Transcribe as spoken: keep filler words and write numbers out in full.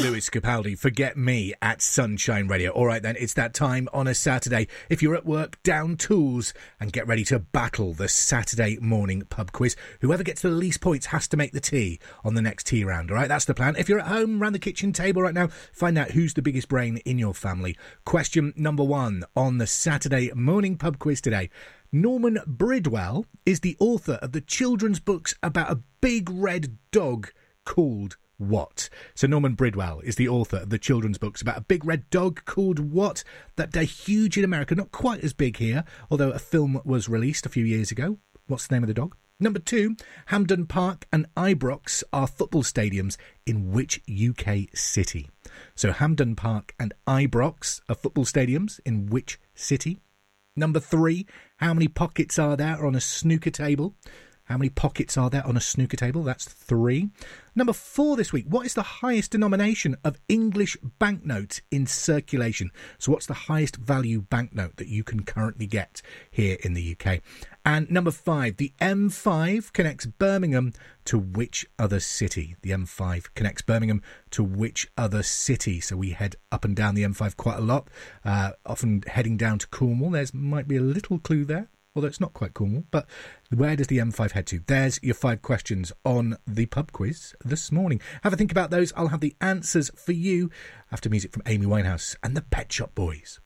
Lewis Capaldi, Forget Me at Sunshine Radio. All right, then, it's that time on a Saturday. If you're at work, down tools and get ready to battle the Saturday morning pub quiz. Whoever gets the least points has to make the tea on the next tea round, all right? That's the plan. If you're at home, around the kitchen table right now, find out who's the biggest brain in your family. Question number one on the Saturday morning pub quiz today. Norman Bridwell is the author of the children's books about a big red dog called what? So Norman Bridwell is the author of the children's books about a big red dog called what? That are huge in America, not quite as big here, although a film was released a few years ago. What's the name of the dog? Number two, Hampden Park and Ibrox are football stadiums in which U K city? So Hampden Park and Ibrox are football stadiums in which city? Number three, how many pockets are there on a snooker table? How many pockets are there on a snooker table? That's three. Number four this week, what is the highest denomination of English banknotes in circulation? So what's the highest value banknote that you can currently get here in the U K? And number five, the M five connects Birmingham to which other city? The M five connects Birmingham to which other city? So we head up and down the M five quite a lot, uh, often heading down to Cornwall. There might be a little clue there, although it's not quite Cornwall. But where does the M five head to? There's your five questions on the pub quiz this morning. Have a think about those. I'll have the answers for you after music from Amy Winehouse and the Pet Shop Boys.